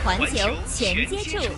环球全接触。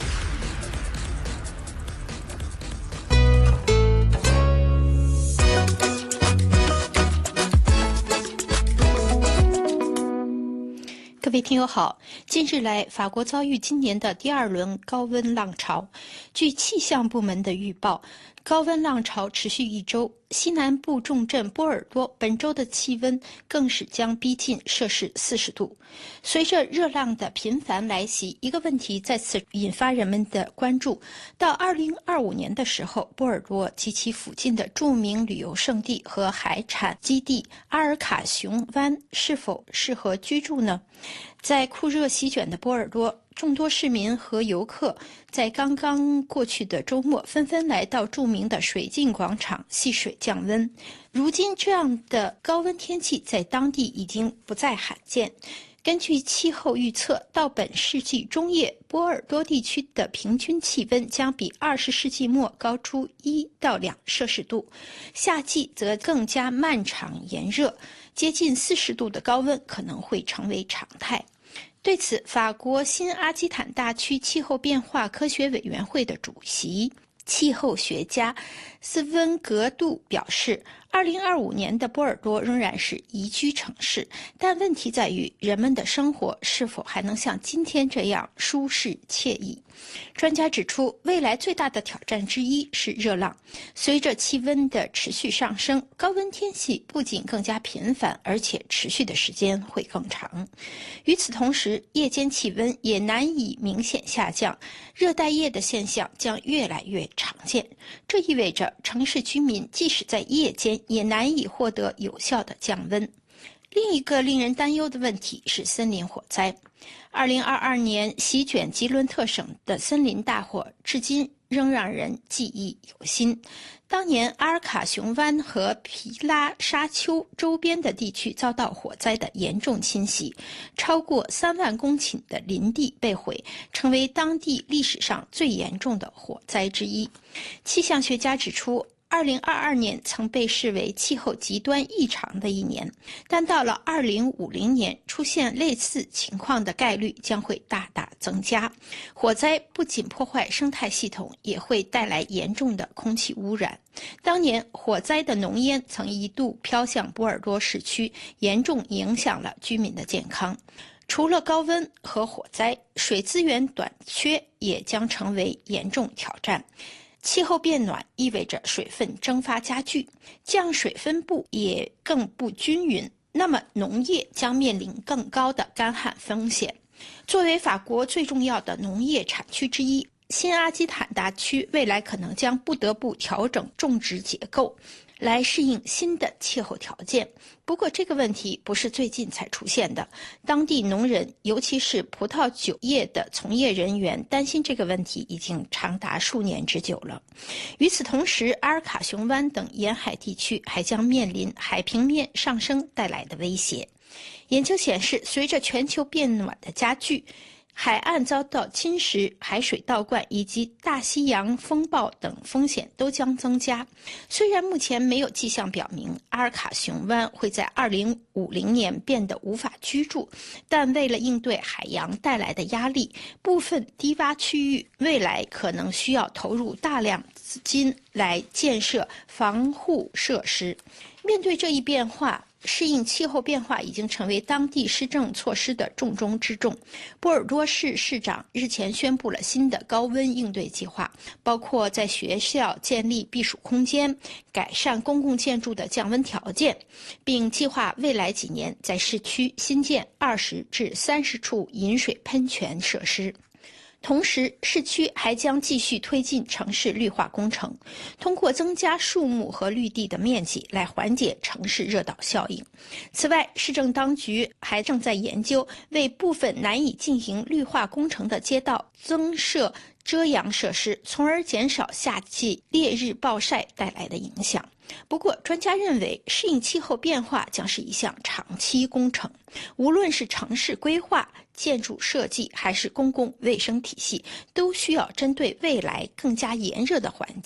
各位听友好，近日来，法国遭遇今年的第二轮高温浪潮。据气象部门的预报，高温浪潮持续1周，西南部重镇波尔多本周的气温更是将逼近摄氏40度。随着热浪的频繁来袭，一个问题再次引发人们的关注：到2025年的时候，波尔多及其附近的著名旅游胜地和海产基地阿尔卡雄湾是否适合居住呢？在酷热席卷的波尔多，众多市民和游客在刚刚过去的周末纷纷来到著名的水镜广场戏水降温。如今这样的高温天气在当地已经不再罕见。根据气候预测，到本世纪中叶，波尔多地区的平均气温将比20世纪末高出1到2摄氏度，夏季则更加漫长炎热，接近40度的高温可能会成为常态。对此，法国新阿基坦大区气候变化科学委员会的主席、气候学家斯温格杜表示，2025年的波尔多仍然是宜居城市，但问题在于人们的生活是否还能像今天这样舒适惬意。专家指出，未来最大的挑战之一是热浪。随着气温的持续上升，高温天气不仅更加频繁，而且持续的时间会更长。与此同时，夜间气温也难以明显下降，热带夜的现象将越来越常见。这意味着城市居民即使在夜间也难以获得有效的降温。另一个令人担忧的问题是森林火灾。2022年席卷吉伦特省的森林大火至今仍让人记忆犹新。当年阿尔卡雄湾和皮拉沙丘周边的地区遭到火灾的严重侵袭，超过3万公顷的林地被毁，成为当地历史上最严重的火灾之一。气象学家指出，2022年曾被视为气候极端异常的一年，但到了2050年，出现类似情况的概率将会大大增加。火灾不仅破坏生态系统，也会带来严重的空气污染。当年火灾的浓烟曾一度飘向波尔多市区，严重影响了居民的健康。除了高温和火灾，水资源短缺也将成为严重挑战。气候变暖意味着水分蒸发加剧，降水分布也更不均匀，那么农业将面临更高的干旱风险。作为法国最重要的农业产区之一，新阿基坦大区未来可能将不得不调整种植结构，来适应新的气候条件。不过这个问题不是最近才出现的，当地农人，尤其是葡萄酒业的从业人员担心这个问题已经长达数年之久了。与此同时，阿尔卡雄湾等沿海地区还将面临海平面上升带来的威胁。研究显示，随着全球变暖的加剧，海岸遭到侵蚀、海水倒灌以及大西洋风暴等风险都将增加。虽然目前没有迹象表明阿尔卡雄湾会在2050年变得无法居住，但为了应对海洋带来的压力，部分低洼区域未来可能需要投入大量资金来建设防护设施。面对这一变化，适应气候变化已经成为当地施政措施的重中之重。波尔多市市长日前宣布了新的高温应对计划，包括在学校建立避暑空间，改善公共建筑的降温条件，并计划未来几年在市区新建20至30处饮水喷泉设施。同时，市区还将继续推进城市绿化工程，通过增加树木和绿地的面积来缓解城市热岛效应。此外，市政当局还正在研究为部分难以进行绿化工程的街道增设遮阳设施，从而减少夏季烈日暴晒带来的影响。不过，专家认为适应气候变化将是一项长期工程，无论是城市规划、建筑设计还是公共卫生体系，都需要针对未来更加炎热的环境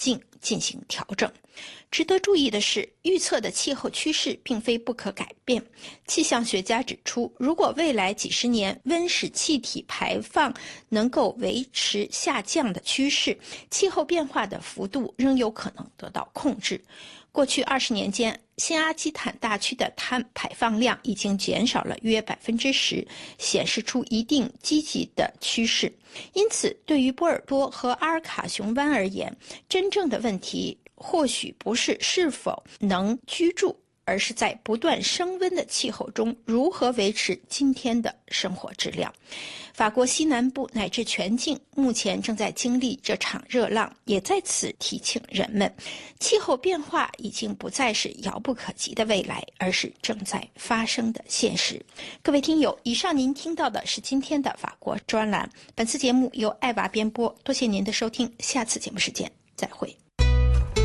进行调整。值得注意的是，预测的气候趋势并非不可改变。气象学家指出，如果未来几十年温室气体排放能够维持下降的趋势，气候变化的幅度仍有可能得到控制。过去20年间，新阿基坦大区的碳排放量已经减少了约10%，显示出一定积极的趋势。因此，对于波尔多和阿尔卡雄湾而言，真正的问题或许不是是否能居住，而是在不断升温的气候中如何维持今天的生活质量。法国西南部乃至全境目前正在经历这场热浪，也在此提醒人们，气候变化已经不再是遥不可及的未来，而是正在发生的现实。各位听友，以上您听到的是今天的法国专栏，本次节目由艾娃编播，多谢您的收听，下次节目时间再会。